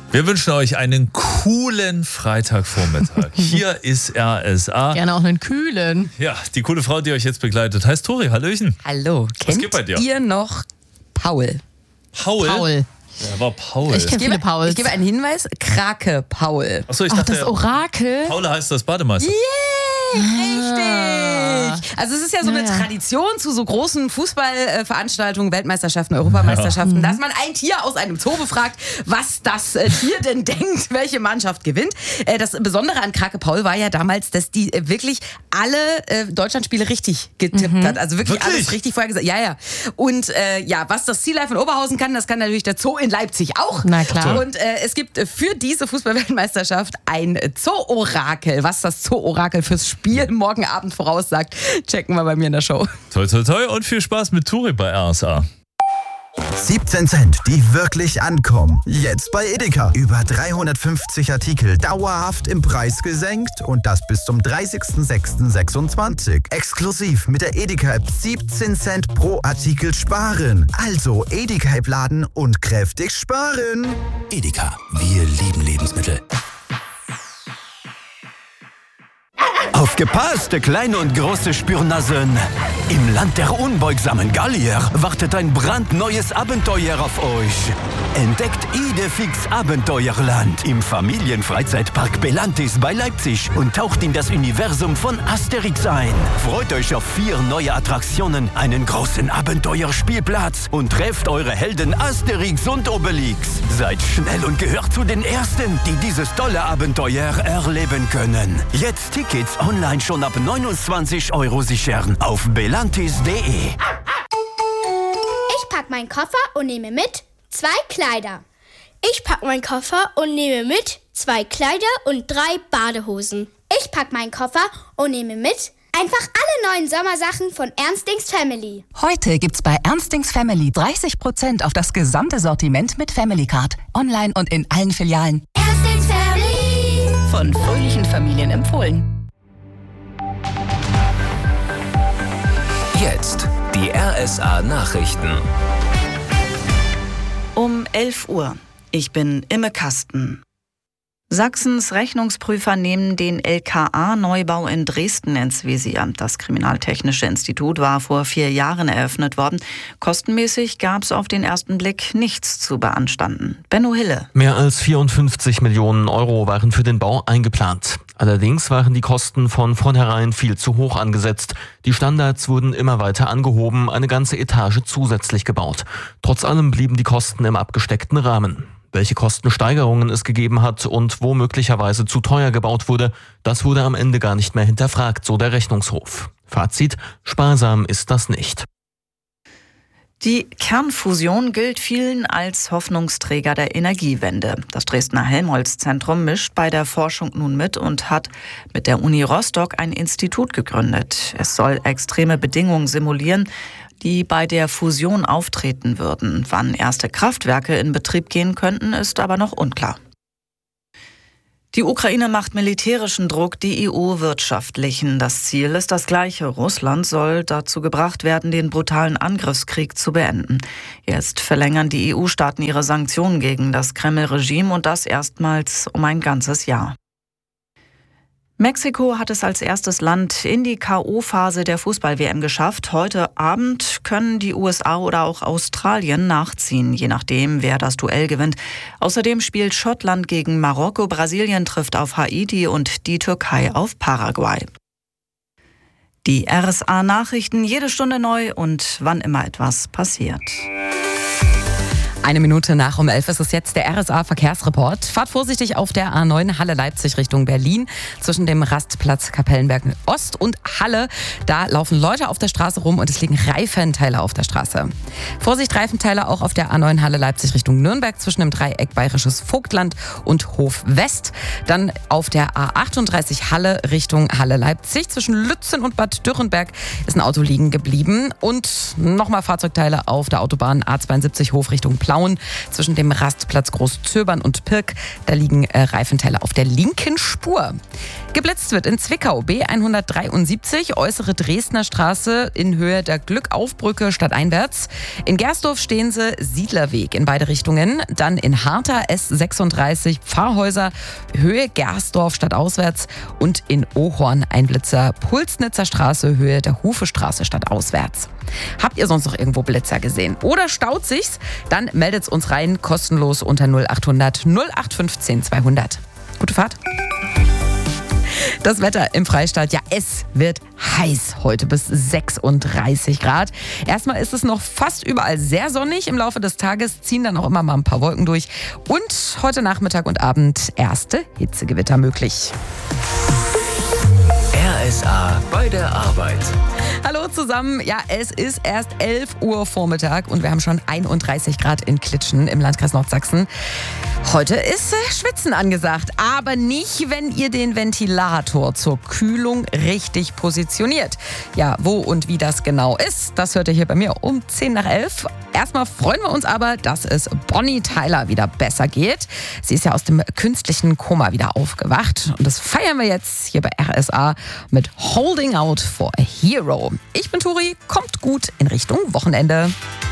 Wir wünschen euch einen coolen Freitagvormittag. Hier ist RSA. Gerne auch einen kühlen. Ja, die coole Frau, die euch jetzt begleitet, heißt Tori. Hallöchen. Hallo. Was geht bei dir? Ihr noch Paul? Paul? Ja, war Paul. Ich kenne viele Pauls. Ich gebe einen Hinweis. Krake Paul. Achso, ich Ach, dachte, das Orakel. Paul heißt das Bademeister. Richtig. Also es ist ja so eine Tradition zu so großen Fußballveranstaltungen, Weltmeisterschaften, Europameisterschaften, dass man ein Tier aus einem Zoo befragt, was das Tier denn denkt, welche Mannschaft gewinnt. Das Besondere an Krake Paul war ja damals, dass die wirklich alle Deutschlandspiele richtig getippt hat. Also wirklich alles richtig vorhergesagt. Ja. Und was das Sea Life in Oberhausen kann, das kann natürlich der Zoo in Leipzig auch. Na klar. Und es gibt für diese Fußballweltmeisterschaft ein Zoo-Orakel. Was das Zoo-Orakel fürs Spiel morgen Abend voraussagt, checken wir bei mir in der Show. Toi, toi, toi und viel Spaß mit Tori bei RSA. 17 Cent, die wirklich ankommen. Jetzt bei Edeka. Über 350 Artikel dauerhaft im Preis gesenkt und das bis zum 30.06.26. Exklusiv mit der Edeka-App 17 Cent pro Artikel sparen. Also Edeka-App laden und kräftig sparen. Edeka, wir lieben Lebensmittel. Aufgepasst, kleine und große Spürnasen! Im Land der unbeugsamen Gallier wartet ein brandneues Abenteuer auf euch. Entdeckt Idefix Abenteuerland im Familienfreizeitpark Belantis bei Leipzig und taucht in das Universum von Asterix ein. Freut euch auf 4 neue Attraktionen, einen großen Abenteuerspielplatz und trefft eure Helden Asterix und Obelix. Seid schnell und gehört zu den Ersten, die dieses tolle Abenteuer erleben können. Jetzt Tickets online schon ab 29 € sichern auf belantis.de. Ich pack meinen Koffer und nehme mit 2 Kleider. Ich pack meinen Koffer und nehme mit 2 Kleider und 3 Badehosen. Ich pack meinen Koffer und nehme mit einfach alle neuen Sommersachen von Ernstings Family. Heute gibt's bei Ernstings Family 30% auf das gesamte Sortiment mit Family Card. Online und in allen Filialen. Ernstings Family. Von fröhlichen Familien empfohlen. Jetzt die RSA Nachrichten. Um 11 Uhr. Ich bin Imme Kasten. Sachsens Rechnungsprüfer nehmen den LKA-Neubau in Dresden ins Visier. Das Kriminaltechnische Institut war vor 4 Jahren eröffnet worden. Kostenmäßig gab es auf den ersten Blick nichts zu beanstanden. Benno Hille. Mehr als 54 Millionen € waren für den Bau eingeplant. Allerdings waren die Kosten von vornherein viel zu hoch angesetzt. Die Standards wurden immer weiter angehoben, eine ganze Etage zusätzlich gebaut. Trotz allem blieben die Kosten im abgesteckten Rahmen. Welche Kostensteigerungen es gegeben hat und wo möglicherweise zu teuer gebaut wurde, das wurde am Ende gar nicht mehr hinterfragt, so der Rechnungshof. Fazit: sparsam ist das nicht. Die Kernfusion gilt vielen als Hoffnungsträger der Energiewende. Das Dresdner Helmholtz-Zentrum mischt bei der Forschung nun mit und hat mit der Uni Rostock ein Institut gegründet. Es soll extreme Bedingungen simulieren, die bei der Fusion auftreten würden. Wann erste Kraftwerke in Betrieb gehen könnten, ist aber noch unklar. Die Ukraine macht militärischen Druck, die EU wirtschaftlichen. Das Ziel ist das gleiche. Russland soll dazu gebracht werden, den brutalen Angriffskrieg zu beenden. Jetzt verlängern die EU-Staaten ihre Sanktionen gegen das Kreml-Regime und das erstmals um ein ganzes Jahr. Mexiko hat es als erstes Land in die K.O.-Phase der Fußball-WM geschafft. Heute Abend können die USA oder auch Australien nachziehen, je nachdem, wer das Duell gewinnt. Außerdem spielt Schottland gegen Marokko, Brasilien trifft auf Haiti und die Türkei auf Paraguay. Die RSA-Nachrichten jede Stunde neu und wann immer etwas passiert. 1 Minute nach um 11 ist es jetzt der RSA-Verkehrsreport. Fahrt vorsichtig auf der A9 Halle-Leipzig Richtung Berlin. Zwischen dem Rastplatz Kapellenberg Ost und Halle. Da laufen Leute auf der Straße rum und es liegen Reifenteile auf der Straße. Vorsicht, Reifenteile auch auf der A9 Halle-Leipzig Richtung Nürnberg zwischen dem Dreieck Bayerisches Vogtland und Hof West. Dann auf der A38 Halle Richtung Halle-Leipzig. Zwischen Lützen und Bad Dürrenberg ist ein Auto liegen geblieben. Und nochmal Fahrzeugteile auf der Autobahn A72 Hof Richtung Plauen. Blauen zwischen dem Rastplatz Großzöbern und Pirk. Da liegen Reifenteile auf der linken Spur. Geblitzt wird in Zwickau B173, äußere Dresdner Straße in Höhe der Glückaufbrücke stadteinwärts. In Gersdorf stehen sie Siedlerweg in beide Richtungen. Dann in Hartha S36 Pfarrhäuser, Höhe Gersdorf stadtauswärts. Und in Ohorn ein Blitzer Pulsnitzer Straße, Höhe der Hufestraße stadtauswärts. Habt ihr sonst noch irgendwo Blitzer gesehen? Oder staut sich's? Dann meldet's uns rein, kostenlos unter 0800 0815 200. Gute Fahrt. Das Wetter im Freistaat, ja, es wird heiß heute bis 36 Grad. Erstmal ist es noch fast überall sehr sonnig. Im Laufe des Tages ziehen dann auch immer mal ein paar Wolken durch. Und heute Nachmittag und Abend erste Hitzegewitter möglich. RSA bei der Arbeit. Hallo zusammen. Ja, es ist erst 11 Uhr Vormittag und wir haben schon 31 Grad in Klitschen im Landkreis Nordsachsen. Heute ist Schwitzen angesagt, aber nicht, wenn ihr den Ventilator zur Kühlung richtig positioniert. Ja, wo und wie das genau ist, das hört ihr hier bei mir um 10 nach 11. Erstmal freuen wir uns aber, dass es Bonnie Tyler wieder besser geht. Sie ist ja aus dem künstlichen Koma wieder aufgewacht und das feiern wir jetzt hier bei RSA mit Holding Out for a Hero. Ich bin Turi, kommt gut in Richtung Wochenende.